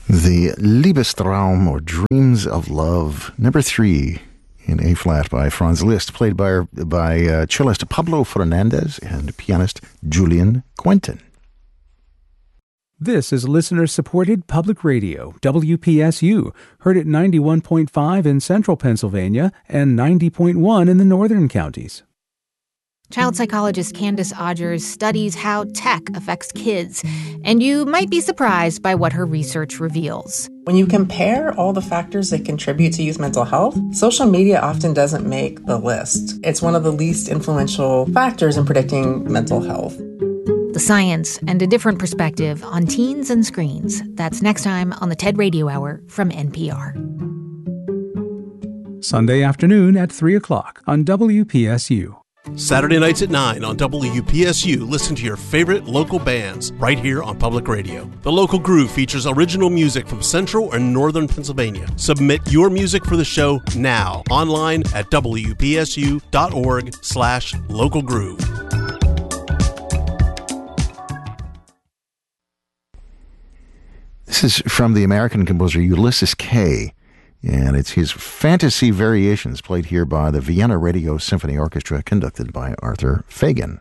The Liebestraum, or Dreams of Love, number 3 in A-flat by Franz Liszt, played by cellist Pablo Fernandez and pianist Julian Quentin. This is listener-supported public radio, WPSU, heard at 91.5 in central Pennsylvania and 90.1 in the northern counties. Child psychologist Candace Odgers studies how tech affects kids, and you might be surprised by what her research reveals. When you compare all the factors that contribute to youth mental health, social media often doesn't make the list. It's one of the least influential factors in predicting mental health. The science and a different perspective on teens and screens. That's next time on the TED Radio Hour from NPR. Sunday afternoon at 3 o'clock on WPSU. Saturday nights at 9 on WPSU, listen to your favorite local bands right here on Public Radio. The Local Groove features original music from Central and Northern Pennsylvania. Submit your music for the show now, online at wpsu.org/localgroove. This is from the American composer Ulysses Kay, and it's his Fantasy Variations, played here by the Vienna Radio Symphony Orchestra, conducted by Arthur Fagan.